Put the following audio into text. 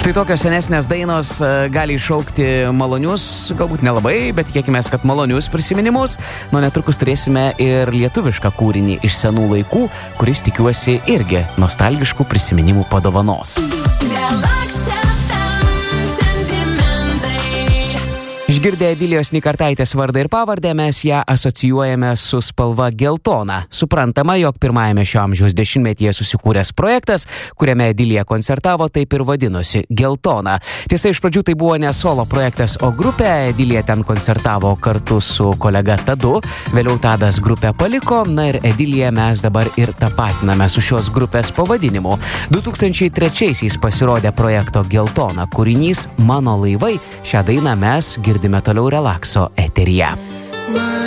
Štai tokios senesnės dainos gali iššaukti malonius, galbūt nelabai, bet tikėkime, kad malonius prisiminimus. Nu, netrukus turėsime ir lietuvišką kūrinį iš senų laikų, kuris, tikiuosi, irgi nostalgiškų prisiminimų padovanos. Išgirdę Edilijos Nikartaitės vardą ir pavardę, mes ją asocijuojame su spalva geltona. Suprantama, jog pirmajame šio amžiaus dešimtmetyje susikūręs projektas, kuriame Edilija koncertavo, taip ir vadinosi Geltona. Tiesa, iš pradžių tai buvo ne solo projektas, o grupė. Edilija ten koncertavo kartu su kolega Tadu. Vėliau Tadas grupę paliko, na ir Ediliją mes dabar ir tapatiname su šios grupės pavadinimu. 2003-aisiais pasirodė projekto Geltona kūrinys Mano laivai. Šią dainą mes girdime toliau relakso eteryje.